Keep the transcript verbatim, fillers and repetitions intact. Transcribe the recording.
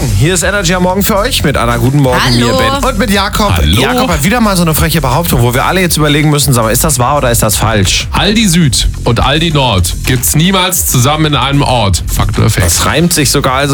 Morgen. Hier ist Energy am Morgen für euch mit Anna. Guten Morgen, Hallo. mir Ben und mit Jakob. Hallo. Jakob hat wieder mal so eine freche Behauptung, wo wir alle jetzt überlegen müssen, sag mal, ist das wahr oder ist das falsch? Aldi Süd und Aldi Nord gibt's niemals zusammen in einem Ort. Fakt oder Fake? Das reimt sich sogar also